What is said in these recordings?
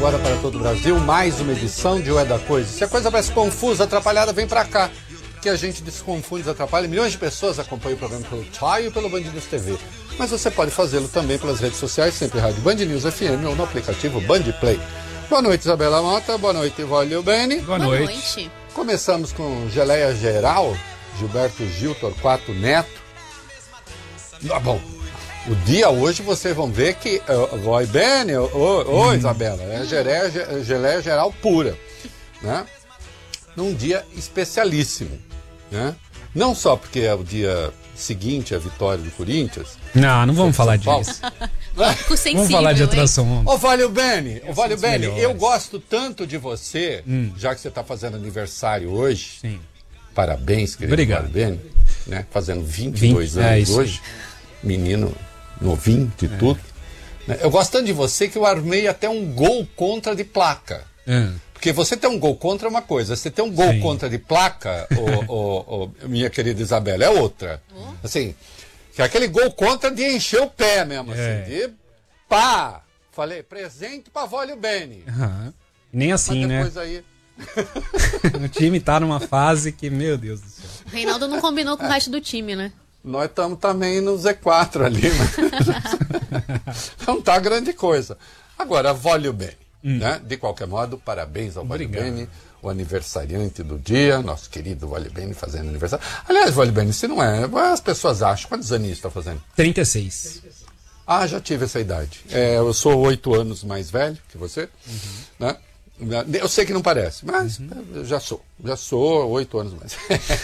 Agora para todo o Brasil, mais uma edição de O É da Coisa. Se a coisa parece confusa, atrapalhada, vem pra cá, que a gente desconfunde, desatrapalha. Milhões de pessoas acompanham o programa pelo TAI e pelo Band News TV. Mas você pode fazê-lo também pelas redes sociais, sempre Rádio Band News FM ou no aplicativo Band Play. Boa noite, Isabela Mota. Boa noite, Vólio Bene. Boa noite. Começamos com Geleia Geral, Gilberto Gil, Torquato Neto. Bom, o dia hoje vocês vão ver que vai bem, Isabela, é geleia geral pura, né? Num dia especialíssimo, né? Não só porque é o dia seguinte à vitória do Corinthians. Não vamos falar disso. Vamos falar de atração. Ô, Vólio Bene, eu gosto tanto de você, já que você está fazendo aniversário hoje. Sim. Parabéns, querido. Obrigado. Vólio Bene, né? Fazendo 22 anos hoje. Menino novinho de tudo. Eu gosto tanto de você que eu armei até um gol contra de placa. Porque você ter um gol contra é uma coisa, você ter um gol contra de placa, minha querida Isabela, é outra. Assim, que é aquele gol contra de encher o pé mesmo, assim, de pá! Falei, presente pra Vólio Bene. Nem assim, né? Aí... O time tá numa fase que, meu Deus do céu. O Reinaldo não combinou com o resto do time, né? Nós estamos também no Z4 ali, mas não tá grande coisa. Agora, Vólio Bene, né? De qualquer modo, parabéns ao Vólio Bene, o aniversariante do dia, nosso querido Vólio Bene fazendo aniversário. Aliás, Vólio Bene, se não é, as pessoas acham, quantos aninhos está fazendo? 36. Ah, já tive essa idade. Eu sou 8 anos mais velho que você, né? Eu sei que não parece, mas já sou 8 anos mais.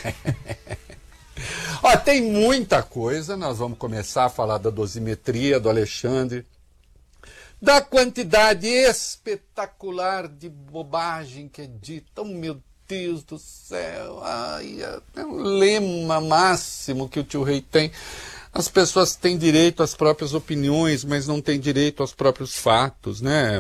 Ó, tem muita coisa, nós vamos começar a falar da dosimetria do Alexandre, da quantidade espetacular de bobagem que é dita. Oh, meu Deus do céu, é um lema máximo que o tio Rei tem. As pessoas têm direito às próprias opiniões, mas não têm direito aos próprios fatos, né?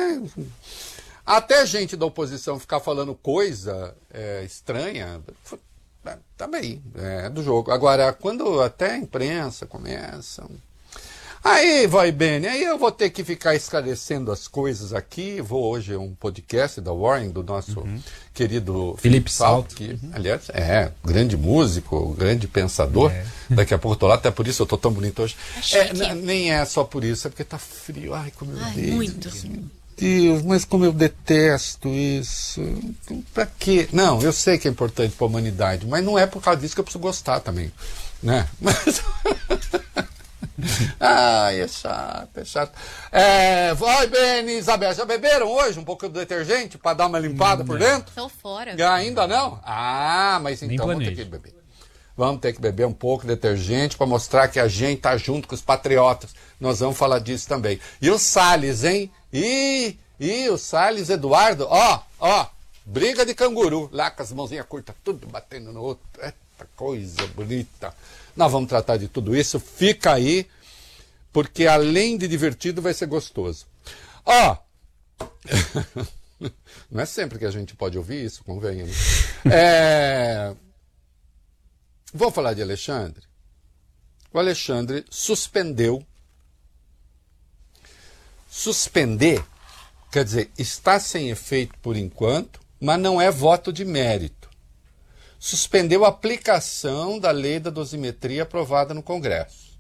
Até gente da oposição ficar falando coisa estranha... Também, é do jogo. Agora, quando até a imprensa começa... Aí, vai bem, aí eu vou ter que ficar esclarecendo as coisas aqui. Vou hoje um podcast da Warren, do nosso querido Felipe Salto. Que, aliás, grande músico, grande pensador. Daqui a pouco eu tô lá, até por isso eu tô tão bonito hoje. Nem é só por isso, é porque tá frio. Ai, como eu odeio. Muito. Deus, mas como eu detesto isso. Pra quê? Não, eu sei que é importante para a humanidade, mas não é por causa disso que eu preciso gostar também, né? Mas... Ai, é chato. Vai bem, Isabel, já beberam hoje um pouco do detergente para dar uma limpada por dentro? Estou fora. Ainda não? Mas então vamos ter que beber. Vamos ter que beber um pouco de detergente para mostrar que a gente tá junto com os patriotas. Nós vamos falar disso também. E o Salles, hein? E o Salles Eduardo, ó, briga de canguru, lá com as mãozinhas curtas, tudo batendo no outro, eita coisa bonita. Nós vamos tratar de tudo isso, fica aí, porque além de divertido vai ser gostoso. Não é sempre que a gente pode ouvir isso, convenha, né? Vamos falar de Alexandre? O Alexandre suspendeu. Suspender, quer dizer, está sem efeito por enquanto, mas não é voto de mérito. Suspendeu a aplicação da lei da dosimetria aprovada no Congresso.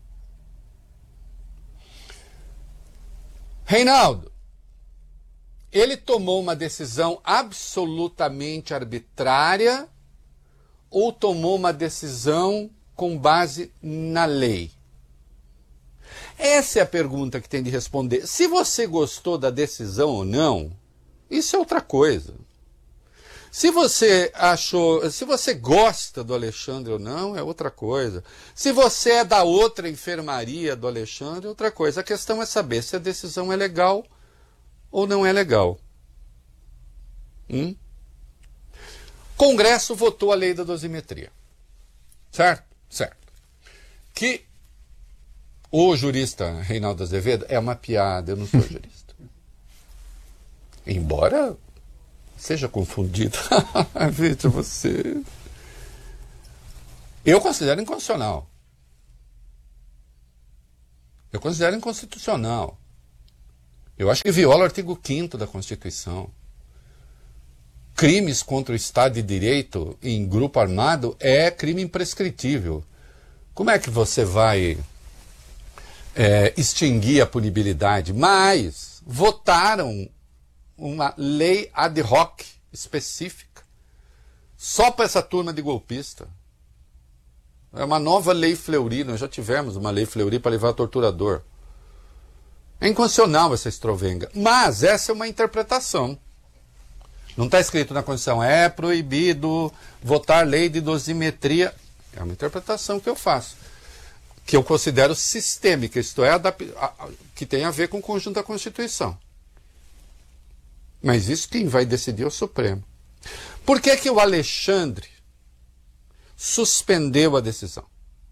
Reinaldo, ele tomou uma decisão absolutamente arbitrária ou tomou uma decisão com base na lei? Essa é a pergunta que tem de responder. Se você gostou da decisão ou não, isso é outra coisa. Se você gosta do Alexandre ou não, é outra coisa. Se você é da outra enfermaria do Alexandre, é outra coisa. A questão é saber se a decisão é legal ou não é legal. Congresso votou a lei da dosimetria. Certo? Certo. Que o jurista Reinaldo Azevedo é uma piada, eu não sou jurista. Embora seja confundido. Veja você. Eu considero inconstitucional. Eu considero inconstitucional. Eu acho que viola o artigo 5º da Constituição. Crimes contra o Estado de Direito em grupo armado é crime imprescritível. Como é que você vai extinguir a punibilidade? Mas votaram uma lei ad hoc específica só para essa turma de golpista. É uma nova lei Fleury. Nós já tivemos uma lei Fleury para levar torturador. É inconstitucional essa estrovenga. Mas essa é uma interpretação. Não está escrito na Constituição, é proibido votar lei de dosimetria. É uma interpretação que eu faço, que eu considero sistêmica, isto é, que tem a ver com o conjunto da Constituição. Mas isso quem vai decidir é o Supremo. Por que que o Alexandre suspendeu a decisão?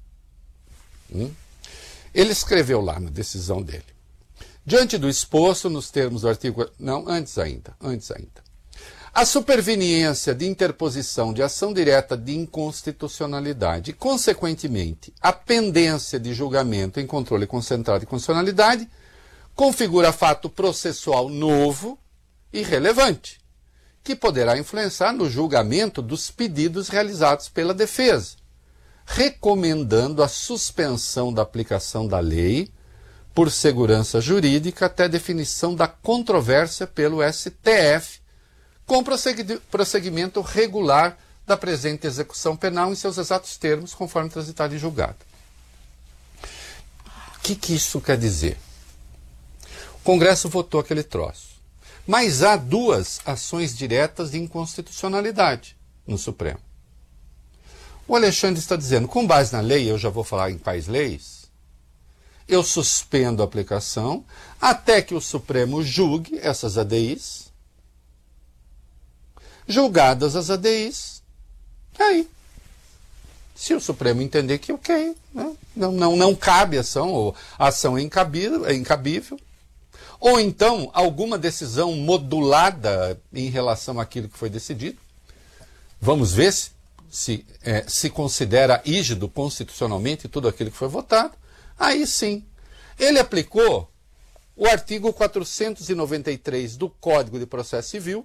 Ele escreveu lá na decisão dele: diante do exposto nos termos do artigo... Não, antes ainda. A superveniência de interposição de ação direta de inconstitucionalidade e, consequentemente, a pendência de julgamento em controle concentrado de constitucionalidade configura fato processual novo e relevante, que poderá influenciar no julgamento dos pedidos realizados pela defesa, recomendando a suspensão da aplicação da lei por segurança jurídica até definição da controvérsia pelo STF, com prosseguimento regular da presente execução penal em seus exatos termos, conforme transitado em julgado. O que isso quer dizer? O Congresso votou aquele troço. Mas há duas ações diretas de inconstitucionalidade no Supremo. O Alexandre está dizendo, com base na lei, eu já vou falar em quais leis, eu suspendo a aplicação até que o Supremo julgue essas ADIs. Julgadas as ADIs, aí, se o Supremo entender que ok, né? não cabe ação, ou a ação é incabível, ou então alguma decisão modulada em relação àquilo que foi decidido, vamos ver se considera rígido constitucionalmente tudo aquilo que foi votado, aí sim, ele aplicou o artigo 493 do Código de Processo Civil.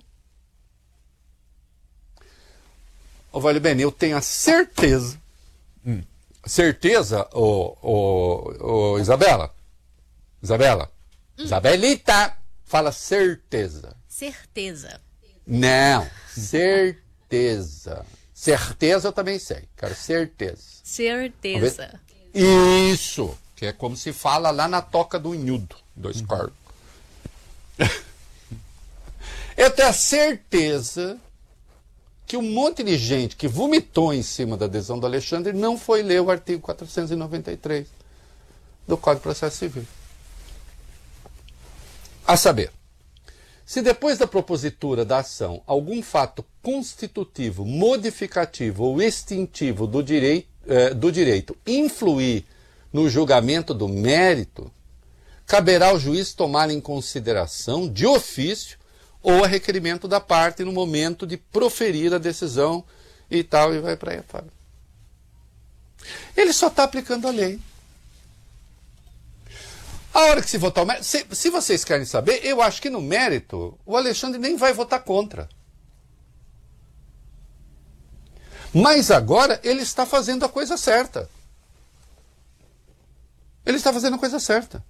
Ô, Vale Bene, eu tenho a certeza, Isabela, Isabelita, fala certeza. Certeza. Não, certeza. Certeza eu também sei, quero certeza. Certeza. Isso, que é como se fala lá na Toca do Unhudo, dois corpos. Eu tenho a certeza que um monte de gente que vomitou em cima da adesão do Alexandre não foi ler o artigo 493 do Código de Processo Civil. A saber, se depois da propositura da ação algum fato constitutivo, modificativo ou extintivo do direito influir no julgamento do mérito, caberá ao juiz tomar em consideração, de ofício, ou a requerimento da parte no momento de proferir a decisão e tal, e vai para aí fora. Ele só está aplicando a lei. A hora que se votar o mérito, se vocês querem saber, eu acho que no mérito o Alexandre nem vai votar contra. Mas agora ele está fazendo a coisa certa. Ele está fazendo a coisa certa.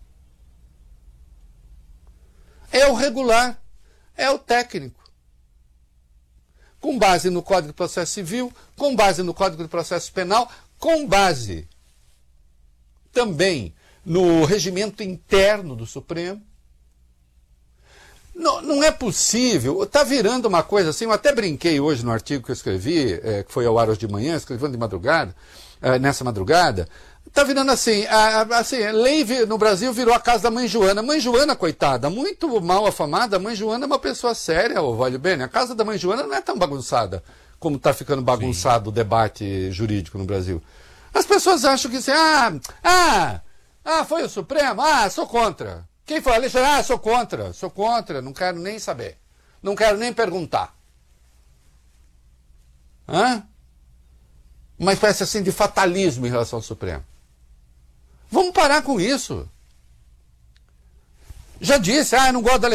É o regular. É o técnico. Com base no Código de Processo Civil, com base no Código de Processo Penal, com base também no regimento interno do Supremo. Não é possível, está virando uma coisa assim, eu até brinquei hoje no artigo que eu escrevi, que foi ao ar hoje de manhã, escrevendo de madrugada, nessa madrugada, está virando assim, lei no Brasil virou a casa da Mãe Joana. Mãe Joana, coitada, muito mal afamada, a Mãe Joana é uma pessoa séria, ô Vale Bene. A casa da Mãe Joana não é tão bagunçada como está ficando bagunçado o debate jurídico no Brasil. As pessoas acham que assim, foi o Supremo? Sou contra. Quem foi? Alexandre? Sou contra, não quero nem saber. Não quero nem perguntar. Uma espécie assim de fatalismo em relação ao Supremo. Vamos parar com isso. Já disse, não gosto da